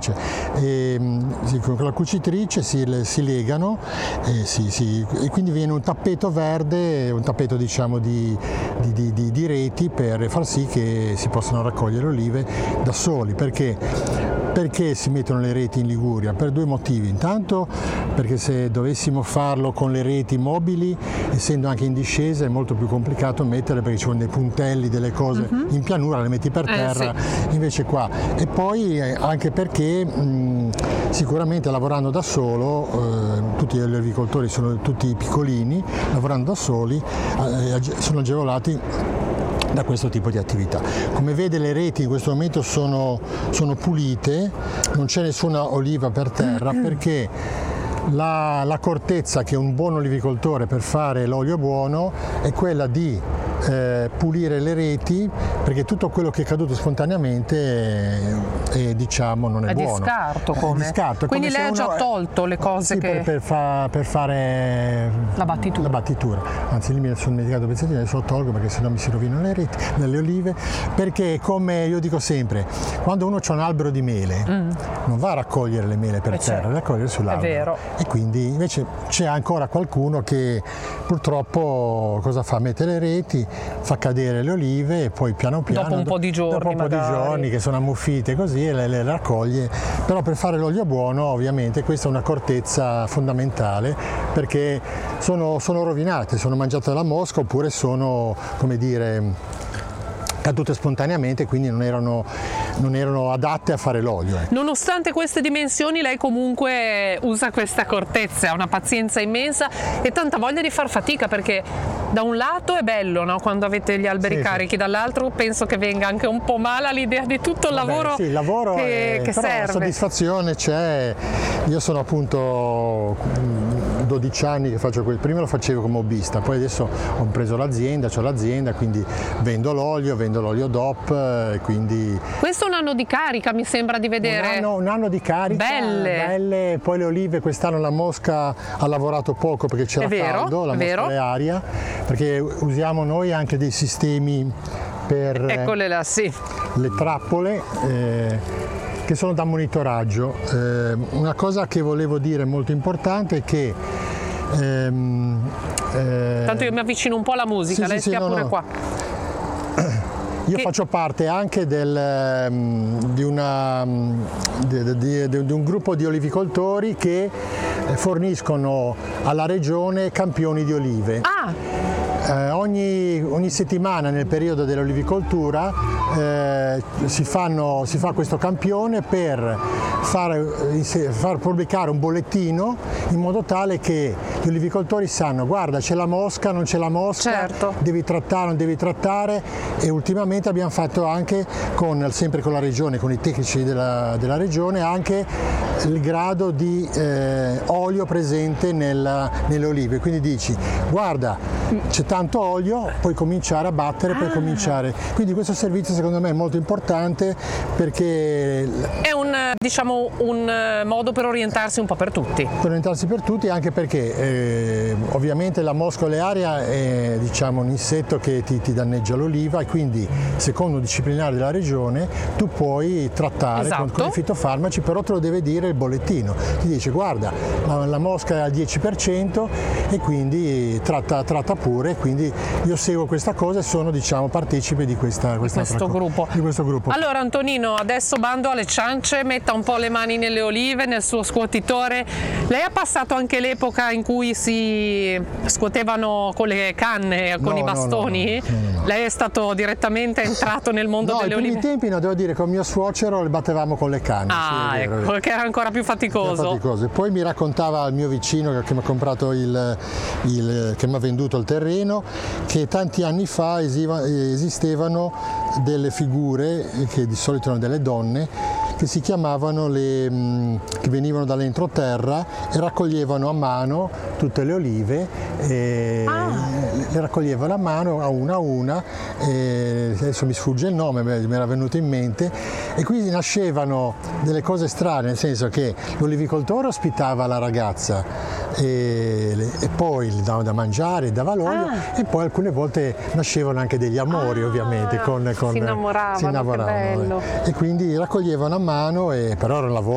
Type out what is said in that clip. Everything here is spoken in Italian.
cucitrice. Con la cucitrice si legano e quindi viene un tappeto verde, un tappeto diciamo di reti per far sì che si possano raccogliere olive da soli. Perché si mettono le reti in Liguria? Per due motivi. Intanto perché se dovessimo farlo con le reti mobili, essendo anche in discesa, è molto più complicato mettere, perché ci sono dei puntelli, delle cose in pianura, le metti per terra, invece qua. E poi anche perché sicuramente lavorando da solo, tutti gli olivicoltori sono tutti piccolini, lavorando da soli sono agevolati da questo tipo di attività. Come vede, le reti in questo momento sono pulite, non c'è nessuna oliva per terra, perché l'accortezza che un buon olivicoltore per fare l'olio buono è quella di pulire le reti, perché tutto quello che è caduto spontaneamente diciamo non è buono. È di scarto, come? Di scarto. Quindi lei ha già tolto le cose per fare la battitura. Anzi, lì mi sono dimenticato pezzettini, adesso lo tolgo perché sennò mi si rovinano le reti, le olive, perché come io dico sempre, quando uno ha un albero di mele non va a raccogliere le mele per terra, va a raccogliere sull'albero. È vero. E quindi invece c'è ancora qualcuno che purtroppo cosa fa? Mette le reti, fa cadere le olive e poi piano piano dopo un po' di giorni che sono ammuffite così e le raccoglie. Però per fare l'olio buono ovviamente questa è un'accortezza fondamentale, perché sono rovinate, sono mangiate dalla mosca oppure sono, come dire, cadute spontaneamente, quindi non erano adatte a fare l'olio. Nonostante queste dimensioni, lei comunque usa questa accortezza, ha una pazienza immensa e tanta voglia di far fatica, perché da un lato è bello, no? Quando avete gli alberi carichi, dall'altro penso che venga anche un po' male all'idea di tutto il lavoro, il lavoro che però serve. La soddisfazione c'è. Io sono appunto 12 anni che faccio prima lo facevo come hobbista, poi adesso ho preso l'azienda, quindi vendo l'olio DOP, quindi... Questo è un anno di carica, mi sembra di vedere. Un anno di carica, belle. Poi le olive quest'anno la mosca ha lavorato poco perché c'era caldo, la mosca è aria, perché usiamo noi anche dei sistemi per eccole là, le trappole che sono da monitoraggio. Una cosa che volevo dire molto importante è che tanto io mi avvicino un po' alla musica, lei stia pure qua. Io faccio parte anche di un gruppo di olivicoltori che forniscono alla regione campioni di olive. Ogni settimana nel periodo dell'olivicoltura si fa questo campione per far pubblicare un bollettino in modo tale che gli olivicoltori sanno: guarda, c'è la mosca, non c'è la mosca, devi trattare, non devi trattare. E ultimamente abbiamo fatto anche sempre con la regione, con i tecnici della regione, anche il grado di olio presente nelle olive, quindi dici: guarda, c'è tanto olio, puoi cominciare a battere, puoi cominciare. Quindi questo servizio secondo me è molto importante, perché è un modo per orientarsi un po' per tutti. Per orientarsi per tutti, anche perché ovviamente la mosca olearia è un insetto che ti danneggia l'oliva, e quindi secondo un disciplinare della regione tu puoi trattare con i fitofarmaci, però te lo deve dire il bollettino, ti dice: guarda, la mosca è al 10% e quindi tratta pure. Quindi io seguo questa cosa e sono partecipe di questo gruppo. Allora Antonino, adesso bando alle ciance, metta un po' le mani nelle olive, nel suo scuotitore. Lei ha passato anche l'epoca in cui si scuotevano con le canne, con i bastoni? No. Lei è stato direttamente entrato nel mondo delle olive? No, ai primi tempi devo dire, con mio suocero le battevamo con le canne. Ecco, che era ancora più faticoso. E poi mi raccontava il mio vicino che mi ha comprato che mi ha venduto il terreno, che tanti anni fa esistevano delle figure, che di solito erano delle donne, che si chiamavano che venivano dall'entroterra e raccoglievano a mano tutte le olive, le raccoglievano a mano a una, adesso mi sfugge il nome, mi era venuto in mente, e quindi nascevano delle cose strane, nel senso che l'olivicoltore ospitava la ragazza e poi gli dava da mangiare, dava l'olio, e poi alcune volte nascevano anche degli amori, ovviamente, si innamoravano, che bello. E quindi raccoglievano a mano, però era un lavoro